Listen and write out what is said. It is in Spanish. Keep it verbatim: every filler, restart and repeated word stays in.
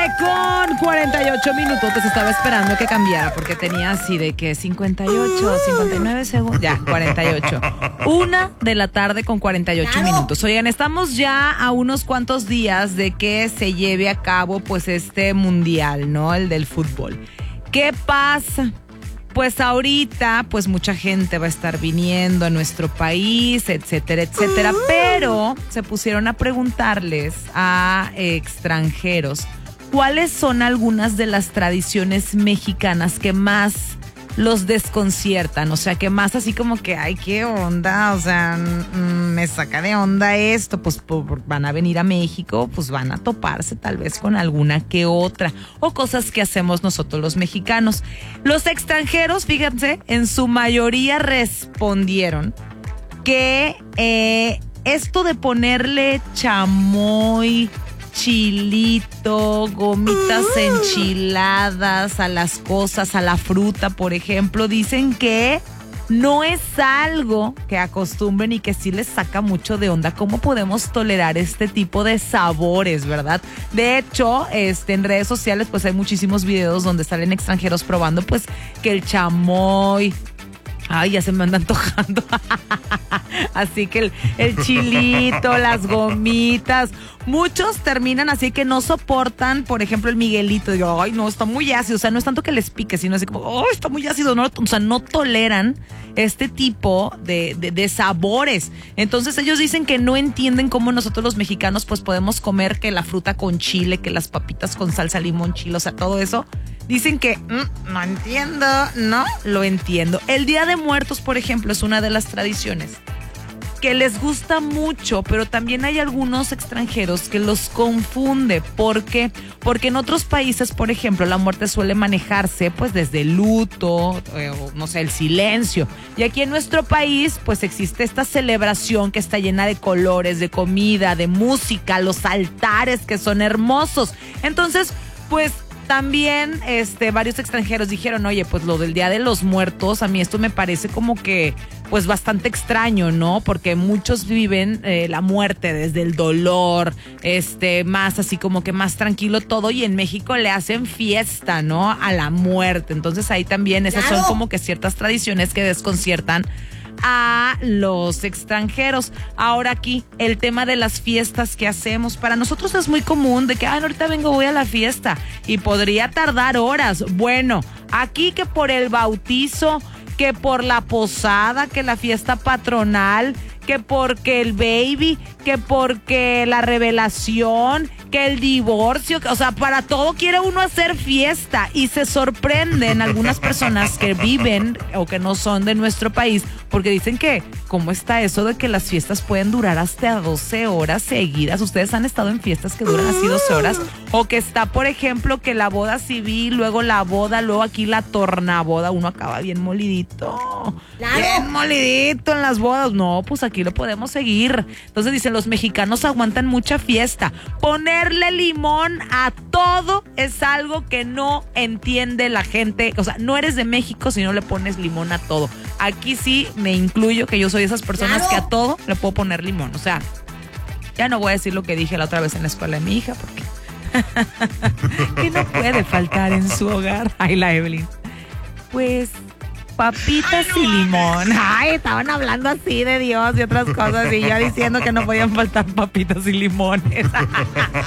con cuarenta y ocho minutos. Te estaba esperando que cambiara porque tenía así de que cincuenta y ocho, cincuenta y nueve segundos. Ya, cuarenta y ocho. Una de la tarde con cuarenta y ocho claro. minutos. Oigan, estamos ya a unos cuantos días de que se lleve a cabo pues este mundial, ¿no? El del fútbol. ¿Qué pasa? Pues ahorita, pues mucha gente va a estar viniendo a nuestro país, etcétera, etcétera, pero se pusieron a preguntarles a eh, extranjeros cuáles son algunas de las tradiciones mexicanas que más los desconciertan, o sea, que más así como que, ay, qué onda, o sea, mmm, me saca de onda esto, pues por, van a venir a México, pues van a toparse tal vez con alguna que otra, o cosas que hacemos nosotros los mexicanos. Los extranjeros, fíjense, en su mayoría respondieron que eh, esto de ponerle chamoy, chilito, gomitas enchiladas a las cosas, a la fruta, por ejemplo, dicen que no es algo que acostumbren y que sí les saca mucho de onda. ¿Cómo podemos tolerar este tipo de sabores, verdad? De hecho, este, en redes sociales pues hay muchísimos videos donde salen extranjeros probando pues que el chamoy, ay, ya se me anda antojando. Así que el, el chilito, las gomitas. Muchos terminan así que no soportan, por ejemplo, el Miguelito. Digo, ay, no, está muy ácido. O sea, no es tanto que les pique, sino así como, ay, está muy ácido. No, o sea, no toleran este tipo de, de, de sabores. Entonces ellos dicen que no entienden cómo nosotros los mexicanos pues podemos comer que la fruta con chile, que las papitas con salsa, limón, chile, o sea, todo eso. Dicen que mm, no entiendo, no lo entiendo. El Día de Muertos, por ejemplo, es una de las tradiciones que les gusta mucho, pero también hay algunos extranjeros que los confunde. ¿Por qué? Porque en otros países, por ejemplo, la muerte suele manejarse pues desde el luto, eh, o, no sé, el silencio. Y aquí en nuestro país pues existe esta celebración que está llena de colores, de comida, de música, los altares que son hermosos. Entonces, pues también este, varios extranjeros dijeron, oye, pues lo del Día de los Muertos, a mí esto me parece como que pues bastante extraño, ¿no? Porque muchos viven eh, la muerte desde el dolor, este, más así como que más tranquilo todo, y en México le hacen fiesta, ¿no? A la muerte. Entonces ahí también esas claro. son como que ciertas tradiciones que desconciertan a los extranjeros. Ahora aquí, el tema de las fiestas que hacemos. Para nosotros es muy común de que, ay, ahorita vengo, voy a la fiesta. Y podría tardar horas. Bueno, aquí que por el bautizo, que por la posada, que la fiesta patronal, que porque el baby, que porque la revelación, que el divorcio, o sea, para todo quiere uno hacer fiesta, y se sorprenden algunas personas que viven o que no son de nuestro país, porque dicen que, ¿cómo está eso de que las fiestas pueden durar hasta doce horas seguidas? ¿Ustedes han estado en fiestas que duran así doce horas? O que está, por ejemplo, que la boda civil, luego la boda, luego aquí la tornaboda, uno acaba bien molidito. Claro. Bien molidito en las bodas. No, pues aquí lo podemos seguir. Entonces dicen, los mexicanos aguantan mucha fiesta. Ponerle limón a todo es algo que no entiende la gente. O sea, no eres de México si no le pones limón a todo. Aquí sí me incluyo, que yo soy de esas personas claro. que a todo le puedo poner limón. O sea, ya no voy a decir lo que dije la otra vez en la escuela de mi hija, porque que no puede faltar en su hogar. Ay, la Evelyn. Pues papitas y limón. Ay, estaban hablando así de Dios y otras cosas, y yo diciendo que no podían faltar papitas y limones.